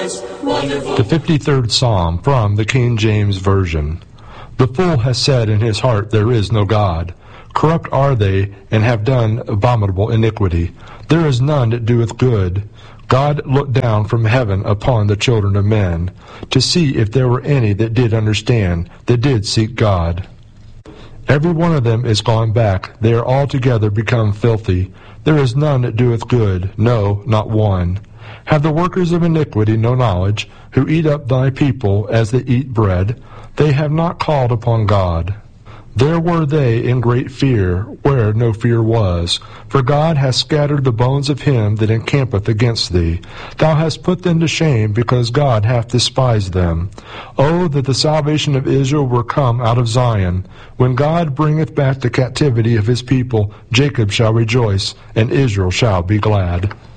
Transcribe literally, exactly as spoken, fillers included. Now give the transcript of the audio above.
rejoice. Wonderful. The fifty-third Psalm from the King James Version. The fool has said in his heart, there is no God. Corrupt are they, and have done abominable iniquity. There is none that doeth good. God looked down from heaven upon the children of men, to see if there were any that did understand, that did seek God. Every one of them is gone back, they are altogether become filthy. There is none that doeth good, no, not one. Have the workers of iniquity no knowledge, who eat up thy people as they eat bread? They have not called upon God. There were they in great fear, where no fear was. For God hath scattered the bones of him that encampeth against thee. Thou hast put them to shame, because God hath despised them. O that the salvation of Israel were come out of Zion! When God bringeth back the captivity of his people, Jacob shall rejoice, and Israel shall be glad.